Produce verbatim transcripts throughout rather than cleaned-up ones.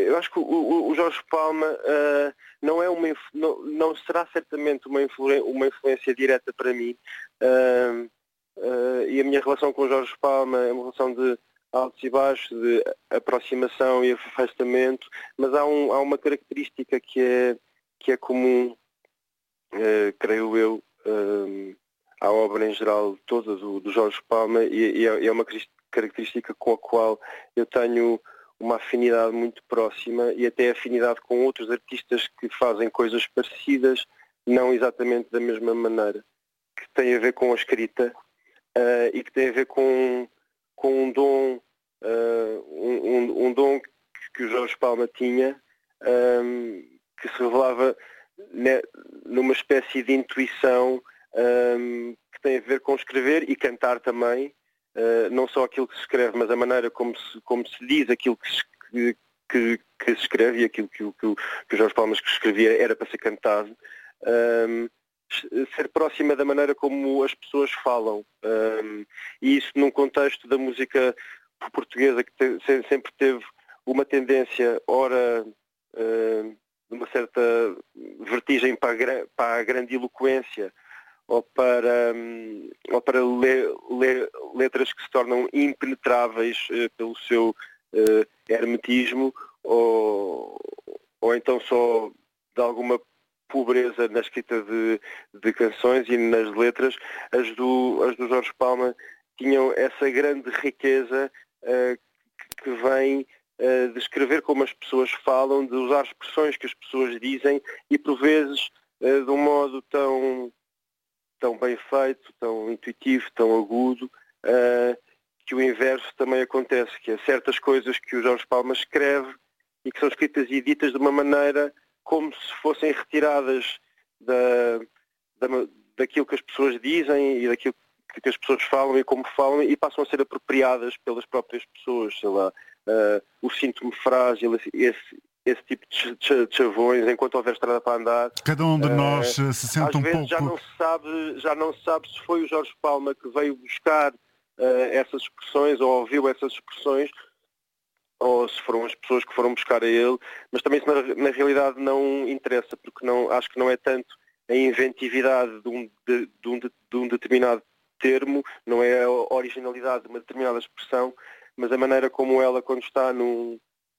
eu acho que o, o, o Jorge Palma uh, não, é uma, não, não será certamente uma, influ, uma influência direta para mim. Uh, uh, e a minha relação com o Jorge Palma é uma relação de altos e baixos, de aproximação e afastamento, mas há, um, há uma característica que é, que é comum, uh, creio eu, uh, à obra em geral toda do, do Jorge Palma, e, e é, é uma característica com a qual eu tenho uma afinidade muito próxima, e até afinidade com outros artistas que fazem coisas parecidas, não exatamente da mesma maneira, que tem a ver com a escrita uh, e que tem a ver com, com um dom, uh, um, um, um dom que, que o Jorge Palma tinha, um, que se revelava ne, numa espécie de intuição um, que tem a ver com escrever e cantar também. Uh, não só aquilo que se escreve, mas a maneira como se, como se diz aquilo que se, que, que, que se escreve, e aquilo que, que, que o Jorge Palma escrevia era para ser cantado. Um, ser próxima da maneira como as pessoas falam. Um, e isso num contexto da música portuguesa que te, sempre teve uma tendência, ora, uh, de uma certa vertigem para a, para a grandiloquência, ou para, um, ou para le, le, letras que se tornam impenetráveis uh, pelo seu uh, hermetismo, ou, ou então só de alguma pobreza na escrita de, de canções e nas letras. As do, as do Jorge Palma tinham essa grande riqueza uh, que, que vem uh, de escrever como as pessoas falam, de usar expressões que as pessoas dizem, e por vezes uh, de um modo tão tão bem feito, tão intuitivo, tão agudo, uh, que o inverso também acontece, que é certas coisas que o Jorge Palma escreve e que são escritas e ditas de uma maneira como se fossem retiradas da, da, daquilo que as pessoas dizem e daquilo que as pessoas falam e como falam, e passam a ser apropriadas pelas próprias pessoas, sei lá, uh, o sinto-me frágil, esse, esse tipo de chavões, enquanto houver estrada para andar. Cada um de nós uh, se sente às um vezes pouco... já não se sabe, já não se sabe se foi o Jorge Palma que veio buscar uh, essas expressões, ou ouviu essas expressões, ou se foram as pessoas que foram buscar a ele, mas também isso na, na realidade não interessa, porque não, acho que não é tanto a inventividade de um, de, de um, de, de um determinado termo, não é a originalidade de uma determinada expressão, mas a maneira como ela, quando está num,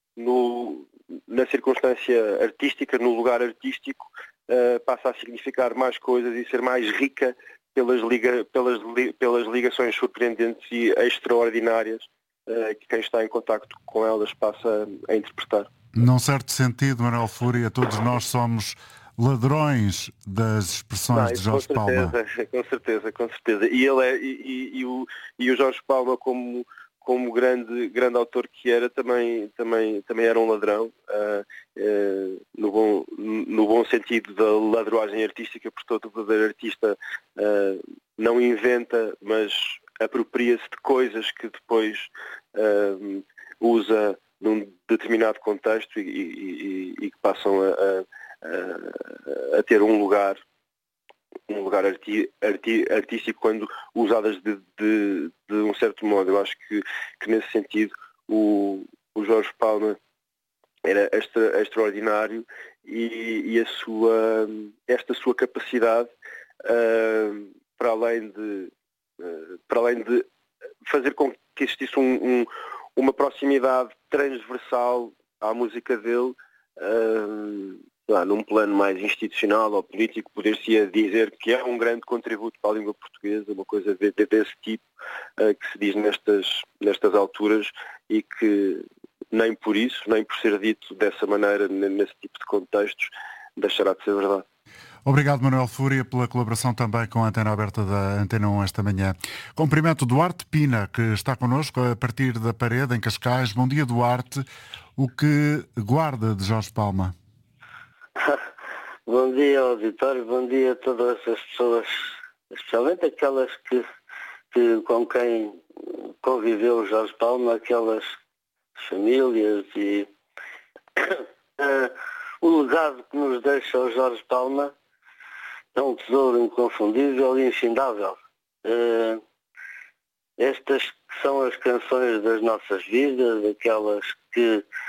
no, na circunstância artística, no lugar artístico, uh, passa a significar mais coisas e ser mais rica pelas, liga, pelas, li, pelas ligações surpreendentes e extraordinárias uh, que quem está em contacto com elas passa a interpretar. Num certo sentido, Manuel Fúria, todos nós somos ladrões das expressões Não, de isso com Jorge Palma. certeza, com certeza, com certeza. E ele é, e, e, e, o, e o Jorge Palma, como, como grande, grande autor que era, também, também, também era um ladrão, uh, uh, no, bom, no bom sentido da ladroagem artística, porque todo o verdadeiro artista uh, não inventa, mas apropria-se de coisas que depois uh, usa num determinado contexto e, e, e, e que passam a, a, a ter um lugar um lugar arti, arti, artístico quando usadas de, de, de um certo modo. Eu acho que, que nesse sentido o, o Jorge Palma era extra, extraordinário, e, e a sua, esta sua capacidade uh, para além de uh, para além de fazer com que existisse um, um, uma proximidade transversal à música dele, uh, lá, num plano mais institucional ou político, poder-se dizer que é um grande contributo para a língua portuguesa, uma coisa de, de, desse tipo, uh, que se diz nestas, nestas alturas, e que nem por isso, nem por ser dito dessa maneira, nesse tipo de contextos, deixará de ser verdade. Obrigado, Manuel Fúria, pela colaboração também com a Antena Aberta da Antena um esta manhã. Cumprimento Duarte Pina, que está connosco a partir da Parede, em Cascais. Bom dia, Duarte. O que guarda de Jorge Palma? Bom dia, auditório. Bom dia a todas as pessoas, especialmente aquelas que, que, com quem conviveu o Jorge Palma, aquelas famílias e uh, o legado que nos deixa o Jorge Palma é um tesouro inconfundível e infindável. Uh, estas são as canções das nossas vidas, aquelas que